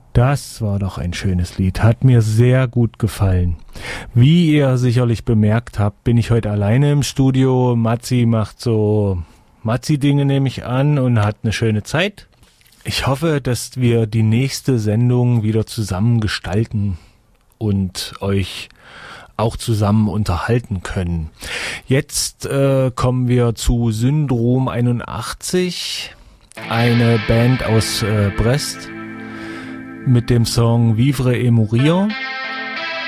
Das war doch ein schönes Lied, hat mir sehr gut gefallen. Wie ihr sicherlich bemerkt habt, bin ich heute alleine im Studio. Matzi macht so Matzi-Dinge, nehme ich an, und hat eine schöne Zeit. Ich hoffe, dass wir die nächste Sendung wieder zusammen gestalten und euch auch zusammen unterhalten können. Jetzt kommen wir zu Syndrom 81, eine Band aus Brest, mit dem Song Vivre et Mourir.